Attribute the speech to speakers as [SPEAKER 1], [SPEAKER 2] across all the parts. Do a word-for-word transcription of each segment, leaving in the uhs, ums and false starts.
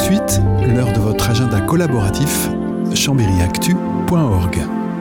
[SPEAKER 1] suite, l'heure de votre agenda collaboratif, chambéry actu point org.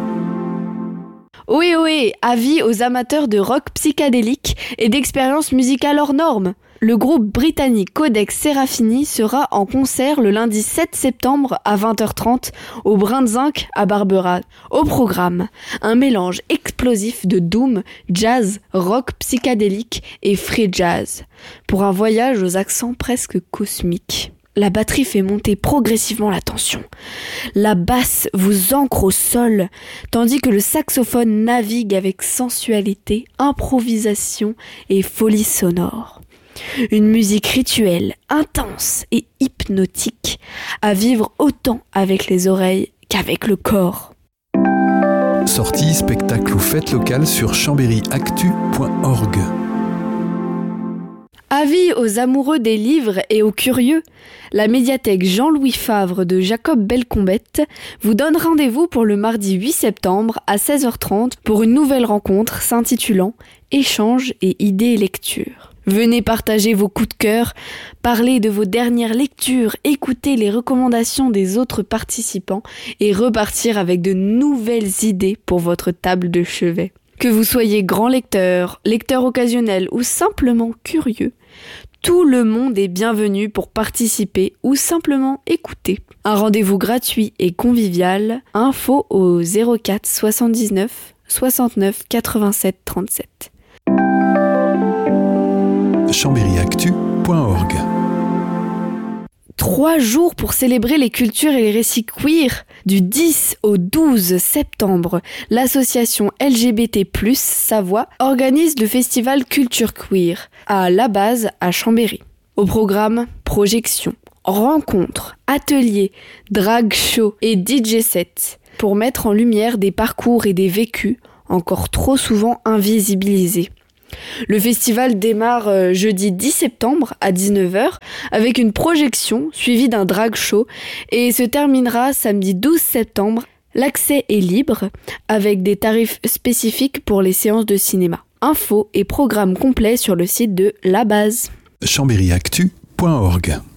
[SPEAKER 2] Ohé ohé, avis aux amateurs de rock psychédélique et d'expériences musicales hors normes. Le groupe britannique Codex Serafini sera en concert le lundi sept septembre à vingt heures trente au Brin de Zinc à Barbera. Au programme, un mélange explosif de doom, jazz, rock psychédélique et free jazz, pour un voyage aux accents presque cosmiques. La batterie fait monter progressivement la tension. La basse vous ancre au sol, tandis que le saxophone navigue avec sensualité, improvisation et folie sonore. Une musique rituelle, intense et hypnotique, à vivre autant avec les oreilles qu'avec le corps.
[SPEAKER 1] Sorties, spectacles ou fêtes locales sur chambéry actu point org.
[SPEAKER 2] Avis aux amoureux des livres et aux curieux, la médiathèque Jean-Louis Favre de Jacob Belcombette vous donne rendez-vous pour le mardi huit septembre à seize heures trente pour une nouvelle rencontre s'intitulant « Échanges et idées lecture ». Venez partager vos coups de cœur, parler de vos dernières lectures, écouter les recommandations des autres participants et repartir avec de nouvelles idées pour votre table de chevet. Que vous soyez grand lecteur, lecteur occasionnel ou simplement curieux, tout le monde est bienvenu pour participer ou simplement écouter. Un rendez-vous gratuit et convivial, info au zéro quatre soixante-dix-neuf soixante-neuf quatre-vingt-sept trente-sept.
[SPEAKER 1] chambéry actu point org.
[SPEAKER 2] Trois jours pour célébrer les cultures et les récits queer. Du dix au douze septembre, l'association L G B T plus, Savoie organise le festival Culture Queer à La Base à Chambéry. Au programme, projections, rencontres, ateliers, drag show et D J sets pour mettre en lumière des parcours et des vécus encore trop souvent invisibilisés. Le festival démarre euh, jeudi dix septembre à dix-neuf heures avec une projection suivie d'un drag show et se terminera samedi douze septembre. L'accès est libre avec des tarifs spécifiques pour les séances de cinéma. Infos et programmes complets sur le site de La Base.
[SPEAKER 1] chambéry actu point org.